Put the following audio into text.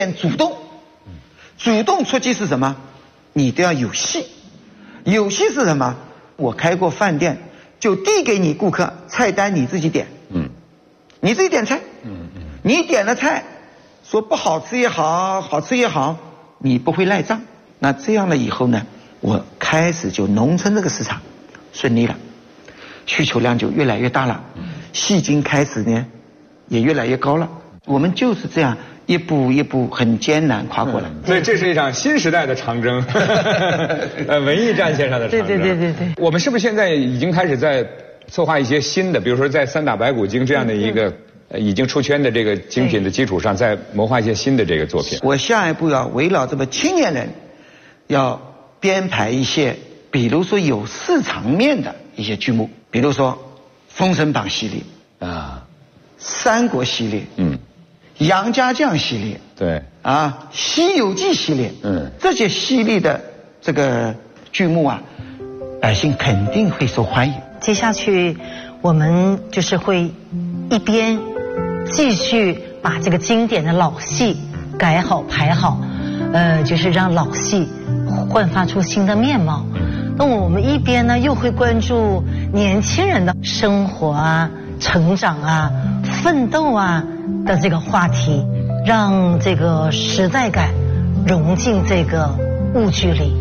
主动。主动出击是什么？你都要有戏。有戏是什么？我开过饭店，就递给你顾客菜单，你自己点。你自己点菜。你点了菜，说不好吃也好，好吃也好，你不会赖账。那这样了以后呢，我开始就农村这个市场顺利了，需求量就越来越大了，戏精开始呢也越来越高了。我们就是这样一步一步很艰难跨过来。 所以这是一场新时代的长征，文艺战线上的长征。 对。 我们是不是现在已经开始在策划一些新的，比如说在三打白骨精这样的一个已经出圈的这个精品的基础上，再谋划一些新的这个作品？ 我下一步要围绕这么青年人，要编排一些，比如说有市场面的一些剧目，比如说《封神榜》系列啊，《三国》系列，杨家将系列， 对啊，《西游记》系列，这些系列的这个剧目啊，百姓肯定会受欢迎。 接下去我们就是会一边继续把这个经典的老戏改好排好，就是让老戏焕发出新的面貌。那我们一边呢又会关注年轻人的生活啊、成长啊、奋斗啊的这个话题，让这个时代感融进这个舞剧里。